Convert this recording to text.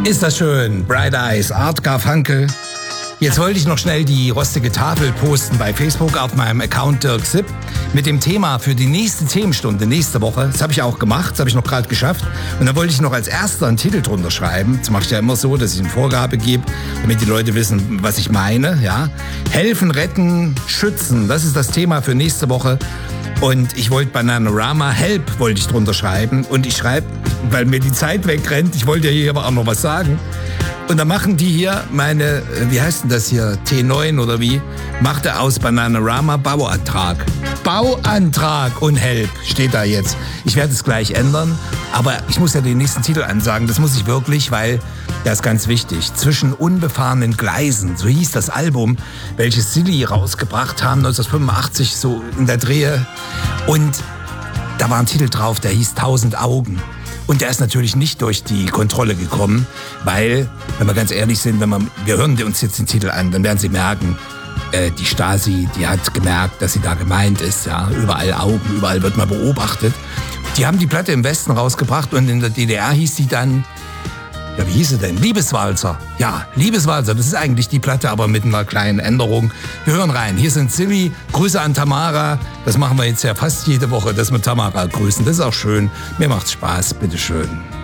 Ist das schön. Bright Eyes, Art Garfunkel. Jetzt wollte ich noch schnell die rostige Tafel posten bei Facebook auf meinem Account Dirk Sipp mit dem Thema für die nächste Themenstunde nächste Woche. Das habe ich auch gemacht, das habe ich noch gerade geschafft. Und dann wollte ich noch als erster einen Titel drunter schreiben. Das mache ich ja immer so, dass ich eine Vorgabe gebe, damit die Leute wissen, was ich meine. Ja? Helfen, retten, schützen, das ist das Thema für nächste Woche. Und ich wollte Bananarama Help wollte ich drunter schreiben. Und ich schreibe, weil mir die Zeit wegrennt, ich wollte ja hier aber auch noch was sagen. Und dann machen die hier meine, wie heißt denn das hier, T9 oder wie, machte aus Bananarama Bauantrag. Bauantrag und Help steht da jetzt. Ich werde es gleich ändern, aber ich muss ja den nächsten Titel ansagen, das muss ich wirklich, weil das ist ganz wichtig. Zwischen unbefahrenen Gleisen, so hieß das Album, welches Silly rausgebracht haben, 1985, so in der Drehe. Und da war ein Titel drauf, der hieß 1000 Augen. Und der ist natürlich nicht durch die Kontrolle gekommen, weil, wenn wir ganz ehrlich sind, wir hören uns jetzt den Titel an, dann werden Sie merken, die Stasi, die hat gemerkt, dass sie da gemeint ist. Ja, überall Augen, überall wird man beobachtet. Die haben die Platte im Westen rausgebracht und in der DDR hieß sie dann, ja, wie hieß sie denn? Liebeswalzer. Ja, Liebeswalzer, das ist eigentlich die Platte, aber mit einer kleinen Änderung. Wir hören rein. Hier sind Silly. Grüße an Tamara. Das machen wir jetzt ja fast jede Woche, dass wir Tamara grüßen. Das ist auch schön. Mir macht's Spaß. Bitteschön.